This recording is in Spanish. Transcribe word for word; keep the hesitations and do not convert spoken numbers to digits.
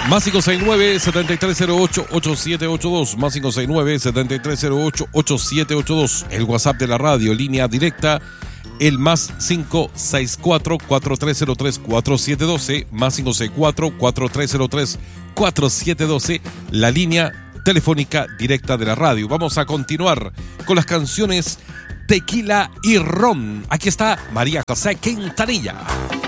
Más cinco seis nueve, siete tres cero ocho, ocho siete ocho dos. Más cinco seis nueve, siete tres cero ocho, ocho siete ocho dos. El WhatsApp de la radio, línea directa. El más cinco seis cuatro, cuatro tres cero tres, cuatro siete uno dos. Más cinco seis cuatro, cuatro tres cero tres, cuatro siete uno dos. La línea telefónica directa de la radio. Vamos a continuar con las canciones Tequila y Ron. Aquí está María José Quintanilla.